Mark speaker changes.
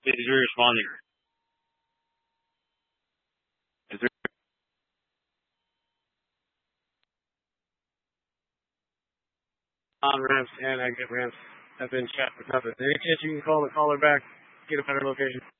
Speaker 1: Is he responding? Is there on ramps and exit ramps have been shut for nothing? Any chance you can call the caller back, get a better location?